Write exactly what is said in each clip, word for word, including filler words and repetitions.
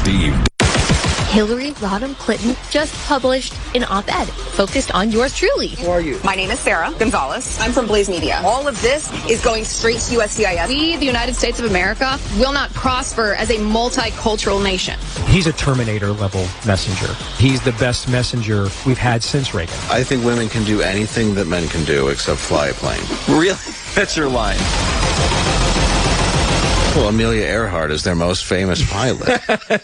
Steve. Hillary Rodham Clinton just published an op-ed focused on yours truly. Who are you? My name is Sarah Gonzalez. I'm from Blaze Media. All of this is going straight to U S C I S. We, the United States of America, will not prosper as a multicultural nation. He's a Terminator-level messenger. He's the best messenger we've had since Reagan. I think women can do anything that men can do except fly a plane. Really? That's your line. Well, Amelia Earhart is their most famous pilot.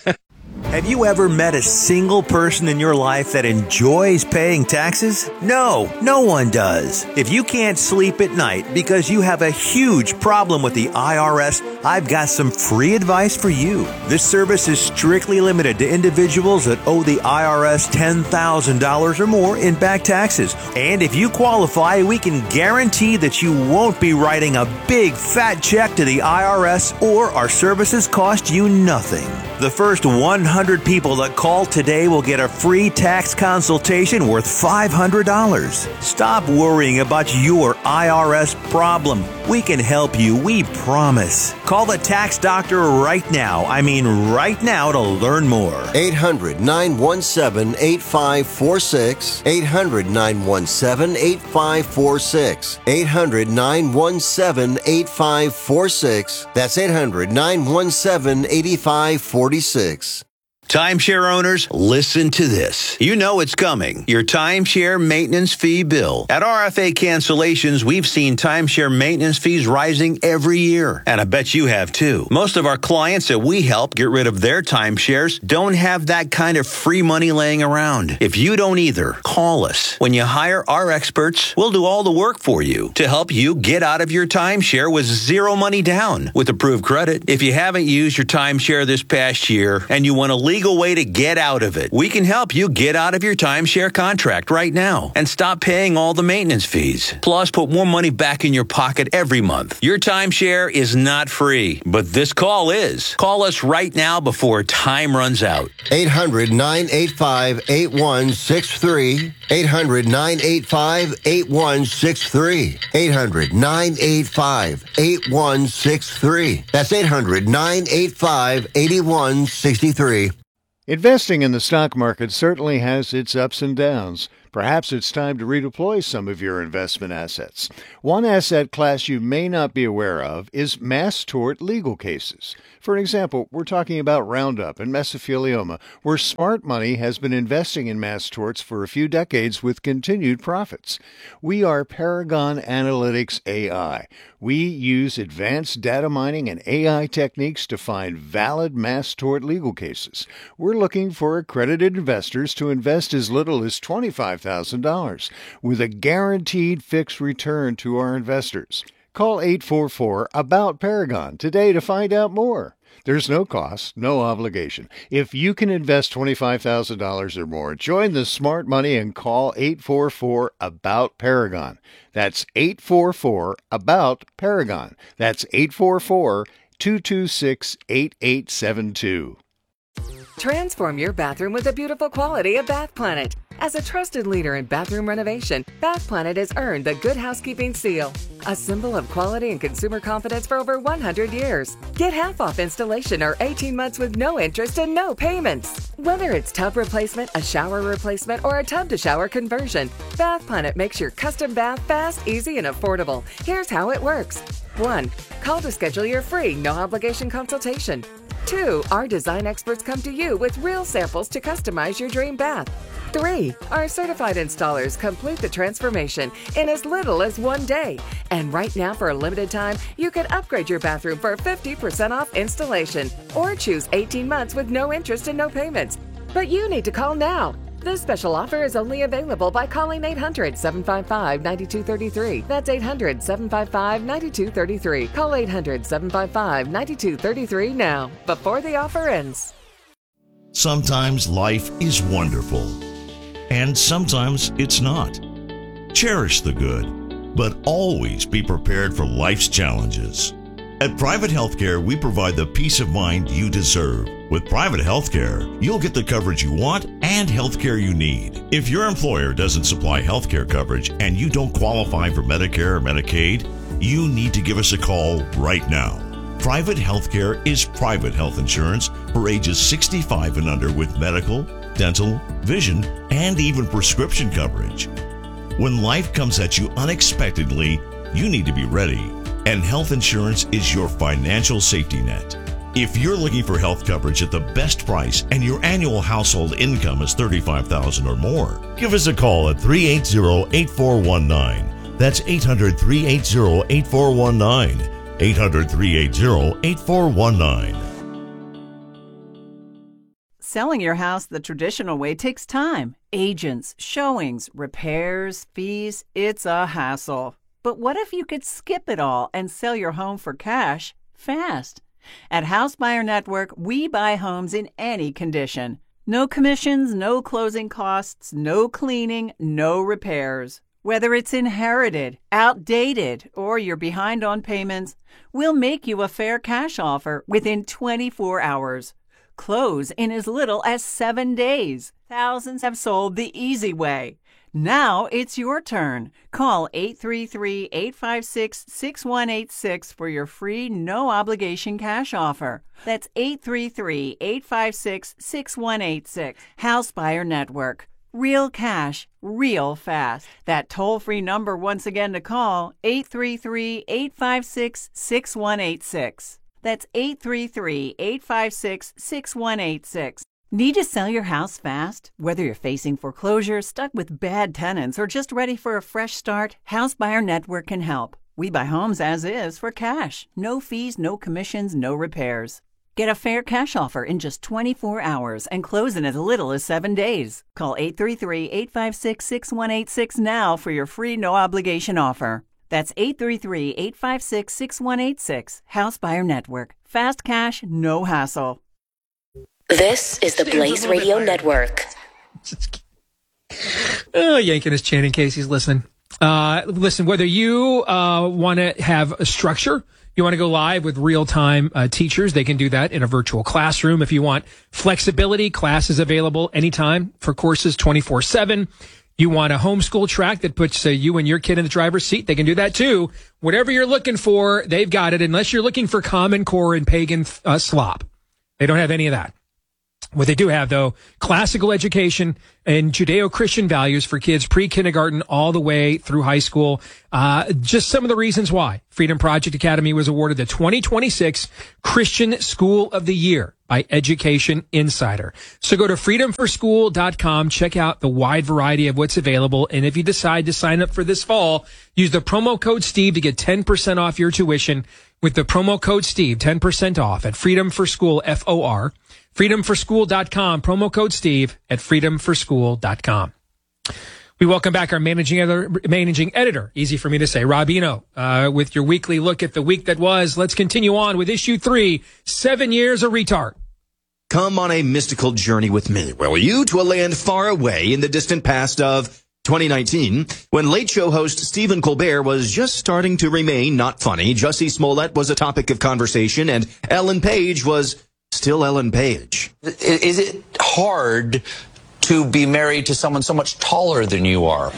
Have you ever met a single person in your life that enjoys paying taxes? No, no one does. If you can't sleep at night because you have a huge problem with the I R S, I've got some free advice for you. This service is strictly limited to individuals that owe the I R S ten thousand dollars or more in back taxes. And if you qualify, we can guarantee that you won't be writing a big fat check to the I R S, or our services cost you nothing. The first one hundred people that call today will get a free tax consultation worth five hundred dollars. Stop worrying about your I R S problem. We can help you, we promise. Call the tax doctor right now. I mean right now to learn more. eight hundred, nine one seven, eight five four six. eight hundred, nine one seven, eight five four six. eight hundred, nine one seven, eight five four six. That's eight hundred, nine one seven, eight five four six. Timeshare owners, listen to this. You know it's coming. Your timeshare maintenance fee bill. At R F A Cancellations, we've seen timeshare maintenance fees rising every year. And I bet you have too. Most of our clients that we help get rid of their timeshares don't have that kind of free money laying around. If you don't either, call us. When you hire our experts, we'll do all the work for you to help you get out of your timeshare with zero money down with approved credit. If you haven't used your timeshare this past year and you want to leave legal way to get out of it. We can help you get out of your timeshare contract right now and stop paying all the maintenance fees. Plus, put more money back in your pocket every month. Your timeshare is not free, but this call is. Call us right now before time runs out. eight hundred, nine eight five, eight one six three. eight hundred, nine eight five, eight one six three. eight hundred, nine eight five, eight one six three. That's eight hundred, nine eight five, eight one six three. Investing in the stock market certainly has its ups and downs. Perhaps it's time to redeploy some of your investment assets. One asset class you may not be aware of is mass tort legal cases. For example, we're talking about Roundup and mesothelioma, where smart money has been investing in mass torts for a few decades with continued profits. We are Paragon Analytics A I. We use advanced data mining and A I techniques to find valid mass tort legal cases. We're looking for accredited investors to invest as little as twenty-five thousand dollars with a guaranteed fixed return to our investors. Call eight four four, ABOUT Paragon today to find out more. There's no cost, no obligation. If you can invest twenty-five thousand dollars or more, join the smart money and call eight four four, ABOUT Paragon. That's eight four four, ABOUT Paragon. That's eight four four, two two six, eight eight seven two. Transform your bathroom with the beautiful quality of Bath Planet. As a trusted leader in bathroom renovation, Bath Planet has earned the Good Housekeeping seal, a symbol of quality and consumer confidence for over one hundred years. Get half off installation or eighteen months with no interest and no payments. Whether it's tub replacement, a shower replacement, or a tub-to-shower conversion, Bath Planet makes your custom bath fast, easy, and affordable. Here's how it works. one. Call to schedule your free, no-obligation consultation. two. Our design experts come to you with real samples to customize your dream bath. three. Our certified installers complete the transformation in as little as one day. And right now, for a limited time, you can upgrade your bathroom for fifty percent off installation or choose eighteen months with no interest and no payments. But you need to call now. This special offer is only available by calling eight hundred, seven five five, nine two three three. That's eight hundred, seven five five, nine two three three. Call eight hundred, seven five five, nine two three three now, before the offer ends. Sometimes life is wonderful, and sometimes it's not. Cherish the good, but always be prepared for life's challenges. At Private Healthcare, we provide the peace of mind you deserve. With Private Healthcare, you'll get the coverage you want and healthcare you need. If your employer doesn't supply healthcare coverage and you don't qualify for Medicare or Medicaid, you need to give us a call right now. Private healthcare is private health insurance for ages sixty-five and under with medical, dental, vision, and even prescription coverage. When life comes at you unexpectedly, you need to be ready, and health insurance is your financial safety net. If you're looking for health coverage at the best price and your annual household income is thirty-five thousand dollars or more, give us a call at three eight zero, eight four one nine. That's eight hundred, three eight zero, eight four one nine. eight hundred, three eight zero, eight four one nine. Selling your house the traditional way takes time. Agents, showings, repairs, fees. It's a hassle. But what if you could skip it all and sell your home for cash fast? At House Buyer Network, we buy homes in any condition. No commissions, no closing costs, no cleaning, no repairs. Whether it's inherited, outdated, or you're behind on payments, we'll make you a fair cash offer within twenty-four hours. Close in as little as seven days. Thousands have sold the easy way. Now it's your turn. Call eight three three, eight five six, six one eight six for your free no-obligation cash offer. That's eight three three, eight five six, six one eight six. House Buyer Network. Real cash, real fast. That toll-free number once again to call, eight three three, eight five six, six one eight six. That's eight three three, eight five six, six one eight six. Need to sell your house fast? Whether you're facing foreclosure, stuck with bad tenants, or just ready for a fresh start, House Buyer Network can help. We buy homes as is for cash. No fees, no commissions, no repairs. Get a fair cash offer in just twenty-four hours and close in as little as seven days. Call eight three three, eight five six, six one eight six now for your free no-obligation offer. That's eight three three, eight five six, six one eight six. House Buyer Network. Fast cash, no hassle. This is the Blaze Radio Network. Oh, yanking his chin in case he's listening. Uh, listen, whether you uh, want to have a structure, you want to go live with real-time uh, teachers, they can do that in a virtual classroom. If you want flexibility, classes available anytime for courses twenty-four seven. You want a homeschool track that puts uh, you and your kid in the driver's seat, they can do that too. Whatever you're looking for, they've got it, unless you're looking for Common Core and pagan uh, slop. They don't have any of that. What they do have, though, classical education and Judeo-Christian values for kids pre-kindergarten all the way through high school. Uh, just some of the reasons why Freedom Project Academy was awarded the twenty twenty-six Christian School of the Year by Education Insider. So go to freedom for school dot com, check out the wide variety of what's available. And if you decide to sign up for this fall, use the promo code Steve to get ten percent off your tuition with the promo code Steve, ten percent off at Freedom for School, F O R. freedom for school dot com, promo code Steve at freedom for school dot com. We welcome back our managing editor, managing editor, easy for me to say, Rob Eno, uh, with your weekly look at the week that was. Let's continue on with issue three, seven years of retard. Come on a mystical journey with me, will you, to a land far away in the distant past of twenty nineteen, when late show host Stephen Colbert was just starting to remain not funny, Jussie Smollett was a topic of conversation, and Ellen Page was still Ellen Page. Is it hard to be married to someone so much taller than you are?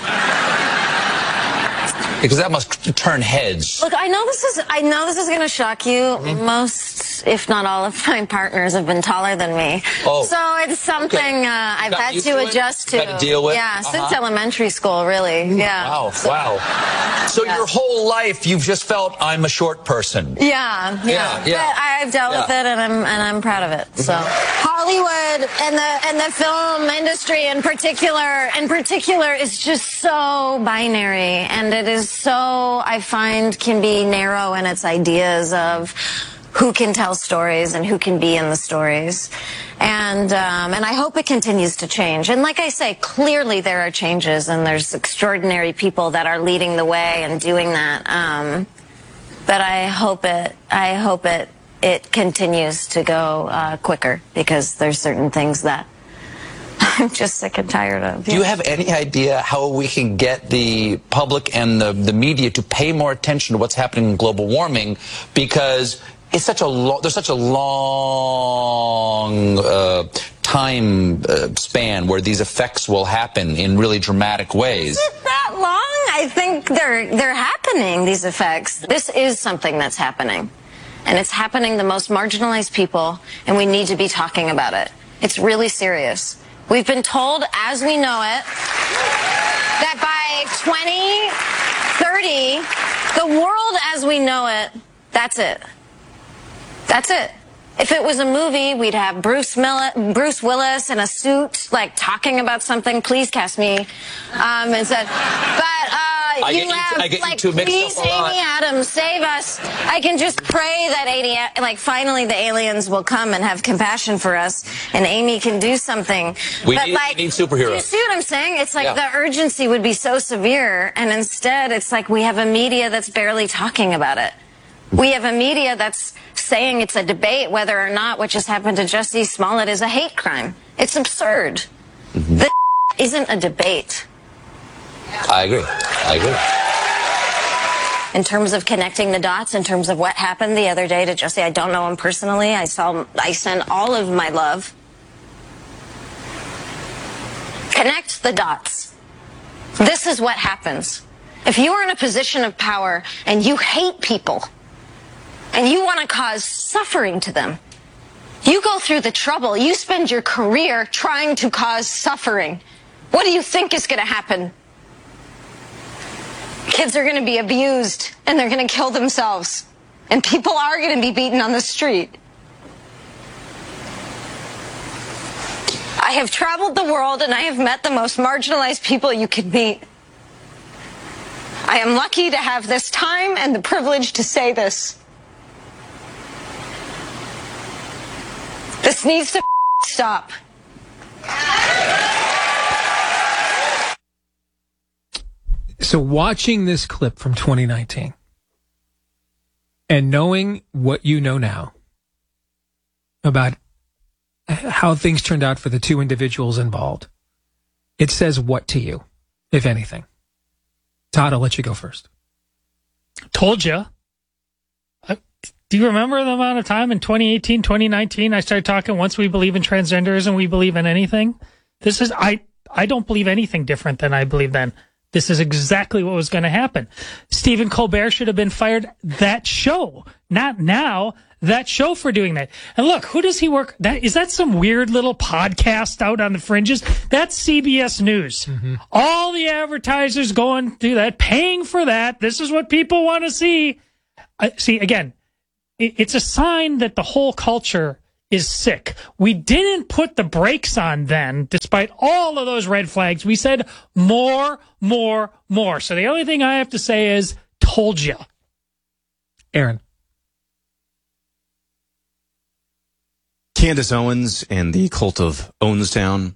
Because that must turn heads. Look, I know this is I know this is going to shock you. Mm-hmm. Most, if not all, of my partners have been taller than me. Oh. So it's something okay. uh, I've had to, to adjust to. Got to deal with. Yeah, uh-huh. since elementary school, really. Yeah. Wow, so, wow. So yes. Your whole life you've just felt I'm a short person. Yeah, yeah. yeah, yeah. But I've dealt yeah. with it, and I'm and I'm proud of it. So Hollywood and the and the film industry in particular, in particular, is just so binary, and it is so, I find, can be narrow in its ideas of who can tell stories and who can be in the stories. And um, and I hope it continues to change. And like I say, clearly there are changes, and there's extraordinary people that are leading the way and doing that. Um, but I hope it, I hope it, it continues to go uh, quicker, because there's certain things that I'm just sick and tired of. Do you have any idea how we can get the public and the, the media to pay more attention to what's happening in global warming? Because it's such a lo- there's such a long uh, time uh, span where these effects will happen in really dramatic ways. Is it that long? I think they're they're happening, these effects. This is something that's happening. and it's happening to the most marginalized people, and we need to be talking about it. It's really serious. We've been told, as we know it, that by twenty thirty, the world as we know it, that's it. That's it. If it was a movie, we'd have Bruce, Mill- Bruce Willis in a suit, like, talking about something. Please cast me. Um, and said, but uh, you have, you, like, please, Amy Adams, save us. I can just pray that, eighty, like, finally the aliens will come and have compassion for us, and Amy can do something. We, but, need, like, we need superheroes. Do you see what I'm saying? It's like yeah. the urgency would be so severe, and instead it's like we have a media that's barely talking about it. We have a media that's saying it's a debate whether or not what just happened to Jussie Smollett is a hate crime. It's absurd. Mm-hmm. This isn't a debate. I agree. I agree. In terms of connecting the dots, in terms of what happened the other day to Jussie, I don't know him personally. I saw, I sent all of my love. Connect the dots. This is what happens. If you are in a position of power and you hate people, and you want to cause suffering to them, you go through the trouble. You spend your career trying to cause suffering. What do you think is going to happen? Kids are going to be abused, and they're going to kill themselves. And people are going to be beaten on the street. I have traveled the world, and I have met the most marginalized people you could meet. I am lucky to have this time and the privilege to say this. This needs to stop. So watching this clip from twenty nineteen and knowing what you know now about how things turned out for the two individuals involved, it says what to you, if anything? Todd, I'll let you go first. Told you. Do you remember the amount of time in twenty eighteen, twenty nineteen I started talking once we believe in transgenderism, we believe in anything? This is, I, I don't believe anything different than I believe then. This is exactly what was going to happen. Stephen Colbert should have been fired that show, not now, that show for doing that. And look, who does he work? That, is that some weird little podcast out on the fringes? That's C B S News. Mm-hmm. All the advertisers going through that, paying for that. This is what people want to see. Uh, see, again, it's a sign that the whole culture is sick. We didn't put the brakes on then, despite all of those red flags. We said more, more, more. So the only thing I have to say is, told you. Aaron. Candace Owens and the cult of Owenstown.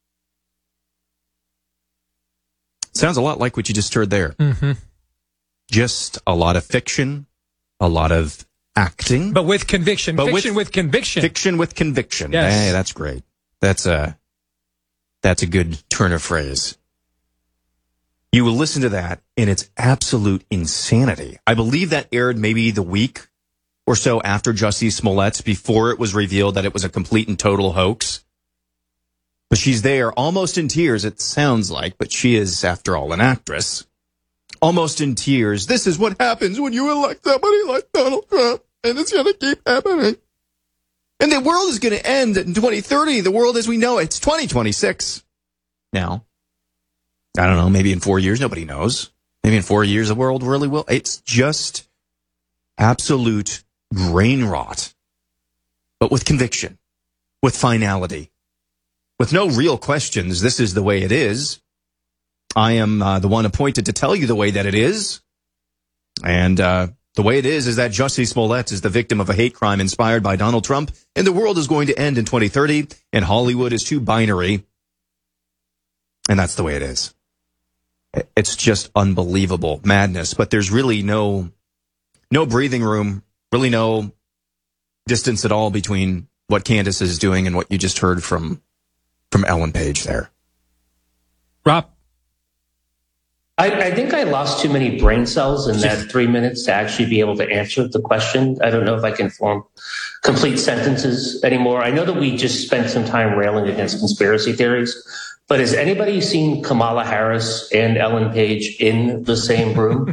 Sounds a lot like what you just heard there. Mm-hmm. Just a lot of fiction, a lot of acting, but with conviction. But fiction with, with conviction. Fiction with conviction. Yes. Hey, that's great. That's a that's a good turn of phrase. You will listen to that, and it's absolute insanity. I believe that aired maybe the week or so after Jussie Smollett's, before it was revealed that it was a complete and total hoax. But she's there, almost in tears, it sounds like, but she is, after all, an actress. Almost in tears. This is what happens when you elect somebody like Donald Trump, and it's going to keep happening. And the world is going to end in twenty thirty. The world as we know it. It's twenty twenty-six now. I don't know, maybe in four years, nobody knows. Maybe in four years, the world really will. It's just absolute brain rot, but with conviction, with finality, with no real questions. This is the way it is. I am uh, the one appointed to tell you the way that it is. And uh, the way it is is that Jussie Smollett is the victim of a hate crime inspired by Donald Trump, and the world is going to end in twenty thirty, and Hollywood is too binary. And that's the way it is. It's just unbelievable madness, but there's really no no breathing room, really no distance at all between what Candace is doing and what you just heard from from Ellen Page there. Rob? I, I think I lost too many brain cells in that three minutes to actually be able to answer the question. I don't know if I can form complete sentences anymore. I know that we just spent some time railing against conspiracy theories, but has anybody seen Kamala Harris and Ellen Page in the same room?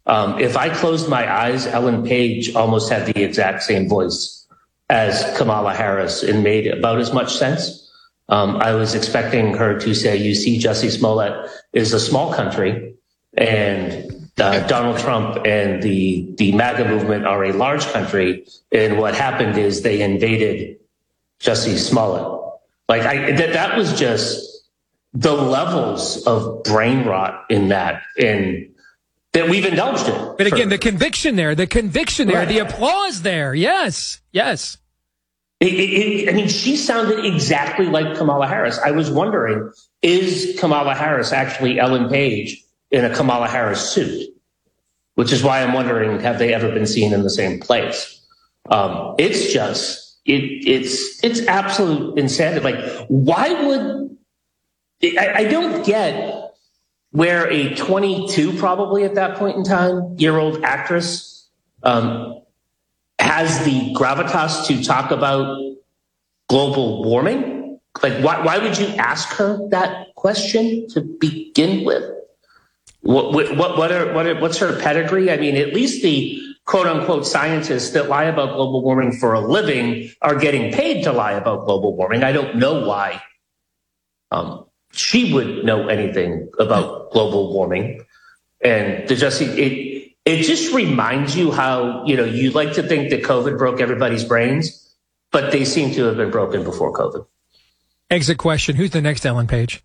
Um, if I closed my eyes, Ellen Page almost had the exact same voice as Kamala Harris and made about as much sense. Um, I was expecting her to say, you see, Jussie Smollett is a small country, and uh, Donald Trump and the, the MAGA movement are a large country. And what happened is they invaded Jussie Smollett. Like, I, that, that was just the levels of brain rot in that. And that we've indulged in. But again, the conviction there, the conviction there, Right. the applause there. Yes, yes. It, it, it, I mean, she sounded exactly like Kamala Harris. I was wondering, is Kamala Harris actually Ellen Page in a Kamala Harris suit? Which is why I'm wondering, have they ever been seen in the same place? Um, it's just, it, it's it's absolute insanity. Like, why would, I, I don't get where a twenty-two, probably at that point in time, year old actress um, has the gravitas to talk about global warming. Like, why, why would you ask her that question to begin with? What, what, what are, what are, what's her pedigree? I mean, at least the quote unquote scientists that lie about global warming for a living are getting paid to lie about global warming. I don't know why. Um, she would know anything about global warming. And the just, it, it just reminds you how, you know, you like to think that COVID broke everybody's brains, but they seem to have been broken before COVID. Exit question. Who's the next Ellen Page?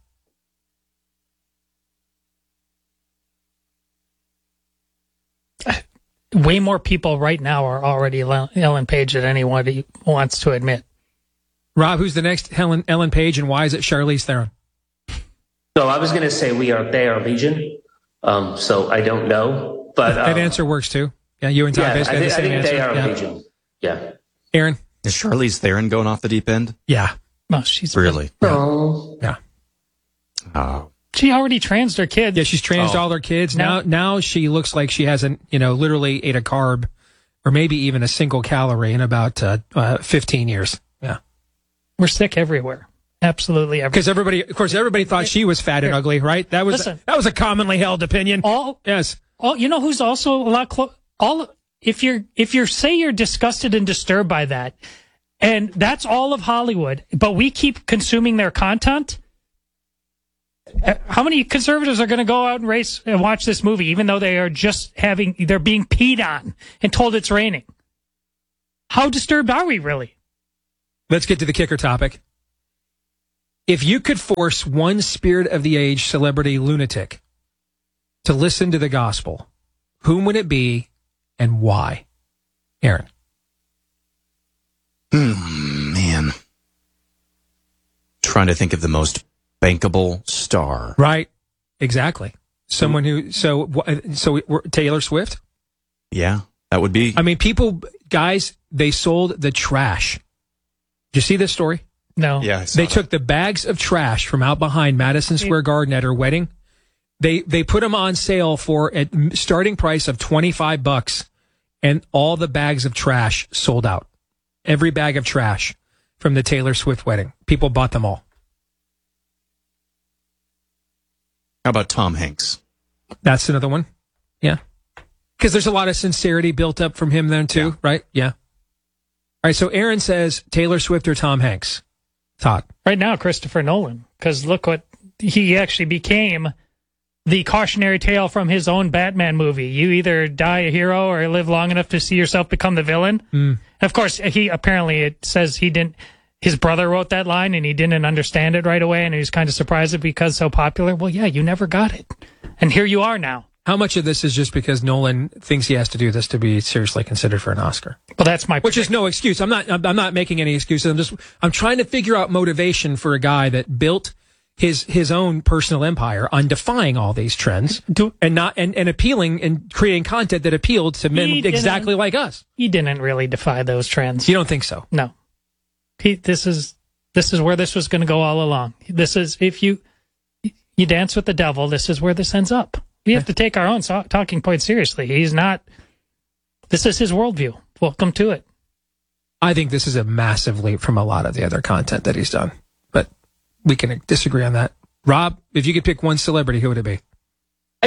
Way more people right now are already Ellen Page than anyone wants to admit. Rob, who's the next Helen, Ellen Page, and why is it Charlize Theron? So I was going to say we are, they are Legion. Um, so I don't know, but um, that answer works too. Yeah, you and Tom yeah, basically I, have the think, same I think answer. they are Yeah. Legion. Yeah. Aaron? Is Charlize Theron going off the deep end? Yeah. No, she's Really? Oh. Yeah. Oh. She already transed her kids. Yeah, she's transed Oh. all her kids. Now, now she looks like she hasn't, you know, literally ate a carb or maybe even a single calorie in about uh, uh, fifteen years. Yeah. We're sick everywhere. Absolutely everywhere. Because everybody, of course, everybody thought she was fat and ugly, right? That was Listen. that was a commonly held opinion. All yes. All you know who's also a lot close. All if you're if you're say you're disgusted and disturbed by that, and that's all of Hollywood, but we keep consuming their content. How many conservatives are going to go out and race and watch this movie, even though they are just having they're being peed on and told it's raining? How disturbed are we really? Let's get to the kicker topic. If you could force one spirit of the age celebrity lunatic to listen to the gospel, whom would it be and why? Aaron. Hmm, man. Trying to think of the most bankable star. Right. Exactly. Someone who, so, so Taylor Swift? Yeah, that would be. I mean, people, guys, they sold the trash. Did you see this story? No. Yeah, I saw They that. took the bags of trash from out behind Madison Square Garden at her wedding. They they put them on sale for a starting price of twenty-five bucks, and all the bags of trash sold out. Every bag of trash from the Taylor Swift wedding. People bought them all. How about Tom Hanks? That's another one. Yeah. Because there's a lot of sincerity built up from him then too, yeah. Right? Yeah. All right, so Aaron says Taylor Swift or Tom Hanks. Todd. Right now, Christopher Nolan, because look what he actually became, the cautionary tale from his own Batman movie. You either die a hero or live long enough to see yourself become the villain. Mm. Of course, he apparently it says he didn't. His brother wrote that line and he didn't understand it right away, and he was kind of surprised it because so popular. Well, yeah, you never got it, and here you are now. How much of this is just because Nolan thinks he has to do this to be seriously considered for an Oscar? Well, that's my which is no excuse. I'm not. I'm not making any excuses. I'm just. I'm trying to figure out motivation for a guy that built his his own personal empire on defying all these trends do, and not and, and appealing and creating content that appealed to men exactly like us. He didn't really defy those trends. You don't think so? No. He. This is this is where this was going to go all along. This is if you you dance with the devil. This is where this ends up. We have to take our own so- talking point seriously. He's not. This is his worldview. Welcome to it. I think this is a massive leap from a lot of the other content that he's done, but we can disagree on that. Rob, if you could pick one celebrity, who would it be? I, I think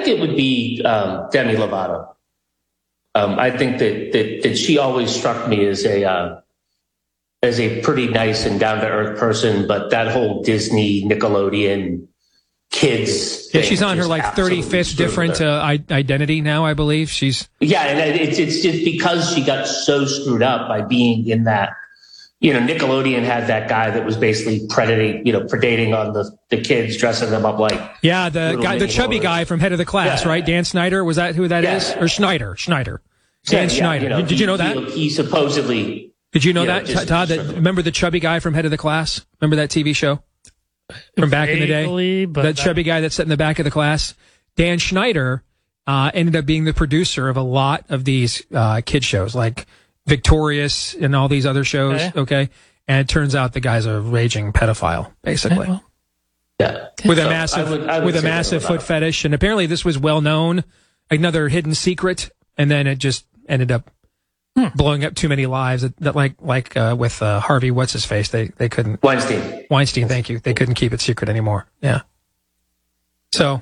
think it would be um, Demi Lovato. Um, I think that, that that she always struck me as a uh, as a pretty nice and down to earth person. But that whole Disney, Nickelodeon, kids. Yeah, she's on her like thirty-fifth different uh, identity now, I believe. She's yeah, and it's it's just because she got so screwed up by being in that. You know, Nickelodeon had that guy that was basically predating, you know, predating on the, the kids, dressing them up like yeah, the guy, the chubby horrors. guy from Head of the Class, yeah. right? Dan Snyder, was that who that yeah. is? Or Schneider, Schneider, Dan yeah, Schneider. Yeah, you know, did, did he, you know that? He, he supposedly. Did you know that, know, just, Todd? That, remember the chubby guy from Head of the Class? Remember that T V show from back Vaguely, in the day? But that chubby guy that sat in the back of the class. Dan Schneider uh, ended up being the producer of a lot of these uh, kid shows, like Victorious and all these other shows. Okay. okay? And it turns out the guy's a raging pedophile, basically. Okay, well, yeah. With a so massive, I would, I would with a massive foot fetish, and apparently this was well known, another hidden secret, and then it just ended up hmm. blowing up too many lives. That, that like, like uh, with uh, Harvey, what's his face? They they couldn't Weinstein. Weinstein, thank you. They couldn't keep it secret anymore. Yeah. So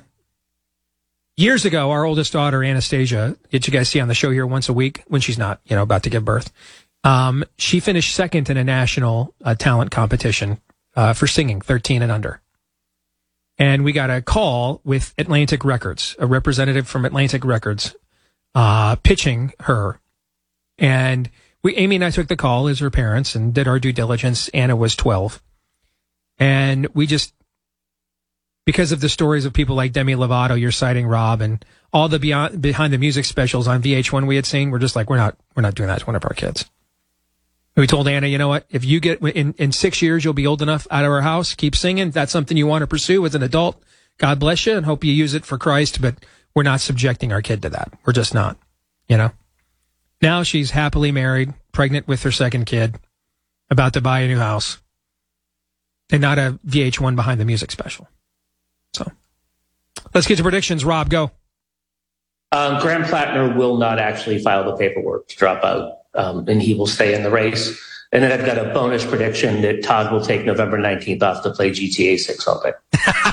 years ago, our oldest daughter Anastasia, that you guys see on the show here once a week when she's not, you know, about to give birth. Um, she finished second in a national uh, talent competition uh, for singing, thirteen and under. And we got a call with Atlantic Records, a representative from Atlantic Records, uh, pitching her. And we, Amy and I took the call as her parents and did our due diligence. Anna was twelve. And we just, because of the stories of people like Demi Lovato, you're citing Rob, and all the beyond, behind the music specials on V H one we had seen, we're just like, we're not, we're not doing that to one of our kids. We told Anna, you know what? If you get in, in six years, you'll be old enough out of our house. Keep singing. If that's something you want to pursue as an adult, God bless you and hope you use it for Christ. But we're not subjecting our kid to that. We're just not, you know. Now she's happily married, pregnant with her second kid, about to buy a new house, and not a V H one behind the music special. So let's get to predictions. Rob, go. Um, Graham Plattner will not actually file the paperwork to drop out. Um, and he will stay in the race. And then I've got a bonus prediction that Todd will take November nineteenth off to play G T A six all day.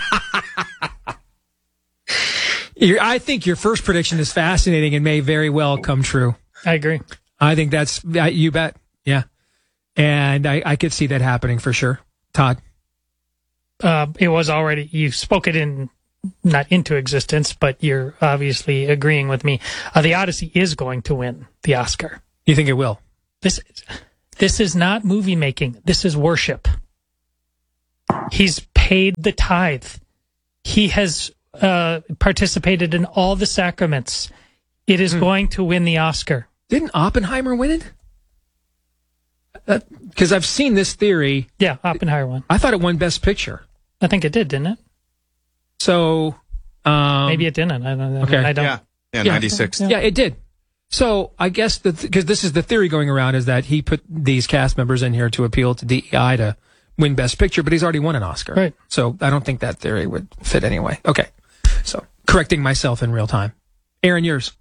I think your first prediction is fascinating and may very well come true. I agree. I think that's, you bet. Yeah. And I, I could see that happening for sure. Todd? Uh, it was already, you spoke it in, not into existence, but you're obviously agreeing with me. Uh, the Odyssey is going to win the Oscar. You think it will? This, this is not movie making. This is worship. He's paid the tithe. He has uh, participated in all the sacraments. It is hmm. going to win the Oscar. Didn't Oppenheimer win it? Because uh, I've seen this theory. Yeah, Oppenheimer won. I thought it won Best Picture. I think it did, didn't it? So um, maybe it didn't. I don't know. Okay. I don't. Yeah, yeah, ninety-six. Yeah. yeah, it did. So I guess that because this is the theory going around is that he put these cast members in here to appeal to D E I to win Best Picture, but he's already won an Oscar. Right. So I don't think that theory would fit anyway. Okay. So correcting myself in real time. Aaron, yours.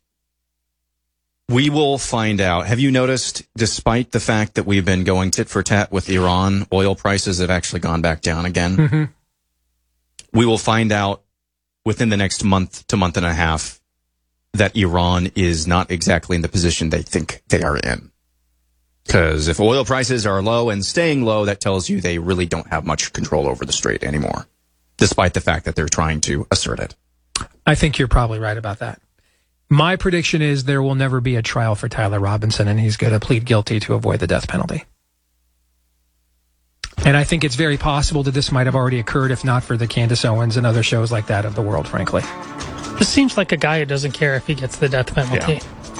We will find out. Have you noticed, despite the fact that we've been going tit for tat with Iran, oil prices have actually gone back down again? Mm-hmm. We will find out within the next month to month and a half that Iran is not exactly in the position they think they are in. Because if oil prices are low and staying low, that tells you they really don't have much control over the strait anymore, despite the fact that they're trying to assert it. I think you're probably right about that. My prediction is there will never be a trial for Tyler Robinson, and he's going to plead guilty to avoid the death penalty. And I think it's very possible that this might have already occurred, if not for the Candace Owens and other shows like that of the world, frankly. This seems like a guy who doesn't care if he gets the death penalty.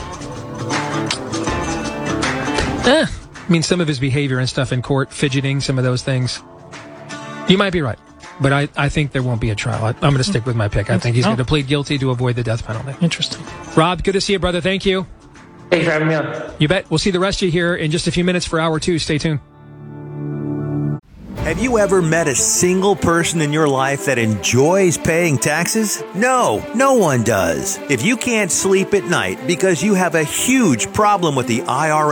Yeah. Eh, I mean, some of his behavior and stuff in court, fidgeting, some of those things. You might be right. But I, I think there won't be a trial. I, I'm going to stick with my pick. I think he's oh. going to plead guilty to avoid the death penalty. Interesting. Rob, good to see you, brother. Thank you. Thanks for having me on. You bet. We'll see the rest of you here in just a few minutes for hour two. Stay tuned. Have you ever met a single person in your life that enjoys paying taxes? No, no one does. If you can't sleep at night because you have a huge problem with the I R S,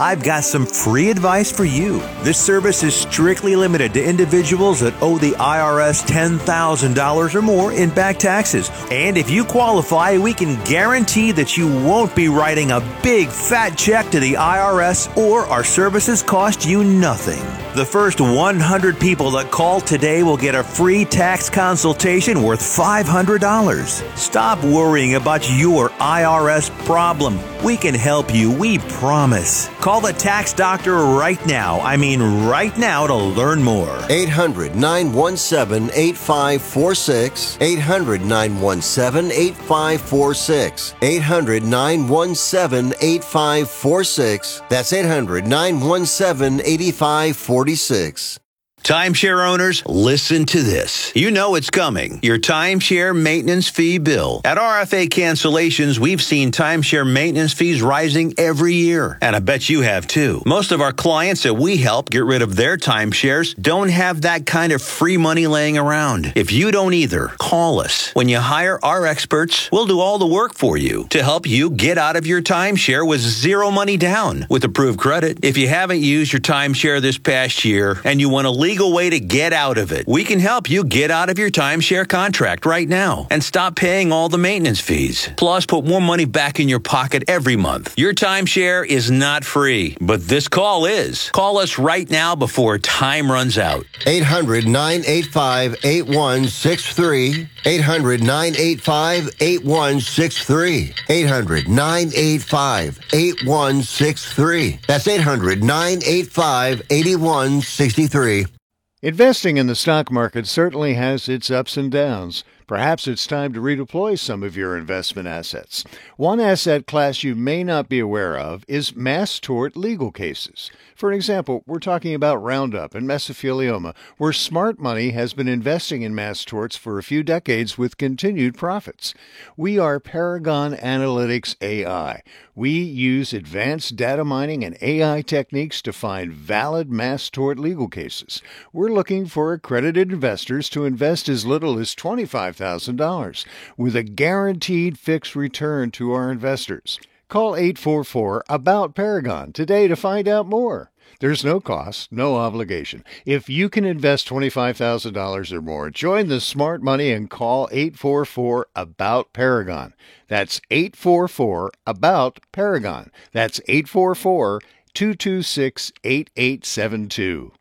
I've got some free advice for you. This service is strictly limited to individuals that owe the I R S ten thousand dollars or more in back taxes. And if you qualify, we can guarantee that you won't be writing a big fat check to the I R S, or our services cost you nothing. The first one hundred people that call today will get a free tax consultation worth five hundred dollars. Stop worrying about your I R S problem. We can help you, we promise. Call the tax doctor right now. I mean right now to learn more. eight hundred, nine one seven, eight five four six. eight hundred, nine one seven, eight five four six. eight hundred, nine one seven, eight five four six. That's eight hundred, nine one seven, eight five four six. Timeshare owners, listen to this. You know it's coming. Your timeshare maintenance fee bill. At R F A Cancellations, we've seen timeshare maintenance fees rising every year. And I bet you have too. Most of our clients that we help get rid of their timeshares don't have that kind of free money laying around. If you don't either, call us. When you hire our experts, we'll do all the work for you to help you get out of your timeshare with zero money down with approved credit. If you haven't used your timeshare this past year and you want to leave legal way to get out of it. We can help you get out of your timeshare contract right now and stop paying all the maintenance fees. Plus, put more money back in your pocket every month. Your timeshare is not free, but this call is. Call us right now before time runs out. eight hundred, nine eight five, eight one six three. eight hundred, nine eight five, eight one six three. eight hundred, nine eight five, eight one six three. That's eight hundred, nine eight five, eight one six three. Investing in the stock market certainly has its ups and downs. Perhaps it's time to redeploy some of your investment assets. One asset class you may not be aware of is mass tort legal cases. For example, we're talking about Roundup and mesothelioma, where smart money has been investing in mass torts for a few decades with continued profits. We are Paragon Analytics A I. We use advanced data mining and A I techniques to find valid mass tort legal cases. We're looking for accredited investors to invest as little as twenty-five thousand dollars with a guaranteed fixed return to our investors. Call eight four four, ABOUT Paragon today to find out more. There's no cost, no obligation. If you can invest twenty-five thousand dollars or more, join the smart money and call eight four four, ABOUT Paragon. That's eight four four, ABOUT Paragon. That's eight four four, two two six, eight eight seven two.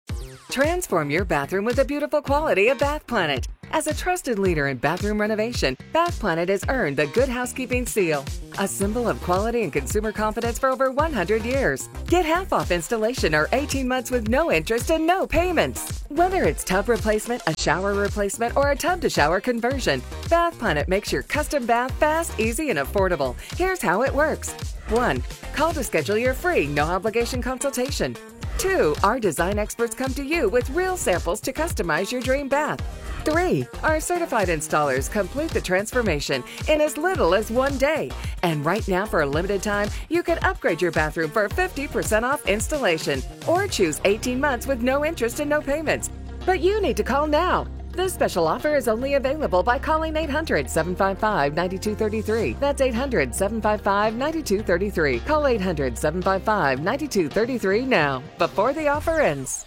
Transform your bathroom with the beautiful quality of Bath Planet. As a trusted leader in bathroom renovation, Bath Planet has earned the Good Housekeeping seal, a symbol of quality and consumer confidence for over one hundred years. Get half off installation or eighteen months with no interest and no payments. Whether it's tub replacement, a shower replacement, or a tub-to-shower conversion, Bath Planet makes your custom bath fast, easy, and affordable. Here's how it works. one. Call to schedule your free, no-obligation consultation. two. Our design experts come to you with real samples to customize your dream bath. three. Our certified installers complete the transformation in as little as one day. And right now, for a limited time, you can upgrade your bathroom for fifty percent off installation or choose eighteen months with no interest and no payments. But you need to call now. This special offer is only available by calling eight hundred, seven five five, nine two three three. That's eight hundred, seven five five, nine two three three. Call eight hundred, seven five five, nine two three three now, before the offer ends.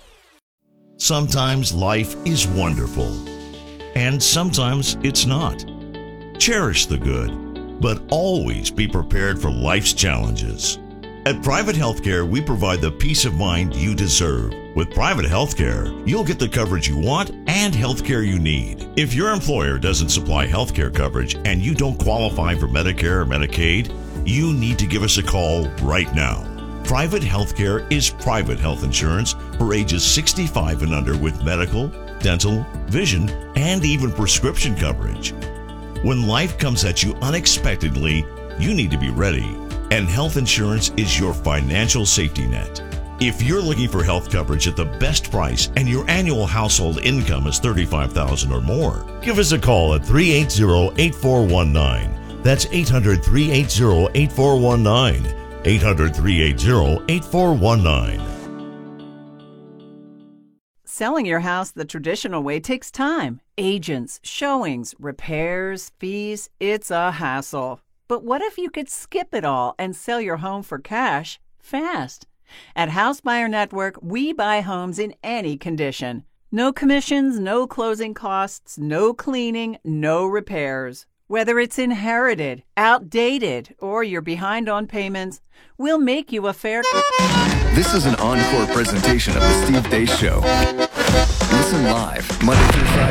Sometimes life is wonderful, and sometimes it's not. Cherish the good, but always be prepared for life's challenges. At Private Healthcare, we provide the peace of mind you deserve. With Private Healthcare, you'll get the coverage you want and healthcare you need. If your employer doesn't supply healthcare coverage and you don't qualify for Medicare or Medicaid, you need to give us a call right now. Private Healthcare is private health insurance for ages sixty-five and under with medical, dental, vision, and even prescription coverage. When life comes at you unexpectedly, you need to be ready. And health insurance is your financial safety net. If you're looking for health coverage at the best price and your annual household income is thirty-five thousand dollars or more, give us a call at three eight zero, eight four one nine. That's eight hundred, three eight zero, eight four one nine. eight hundred, three eight zero, eight four one nine. Selling your house the traditional way takes time. Agents, showings, repairs, fees, it's a hassle. But what if you could skip it all and sell your home for cash? fast. At House Buyer Network, we buy homes in any condition. No commissions, no closing costs, no cleaning, no repairs. Whether it's inherited, outdated, or you're behind on payments, we'll make you a fair... This is an encore presentation of The Steve Deace Show. Listen live, Monday through Friday.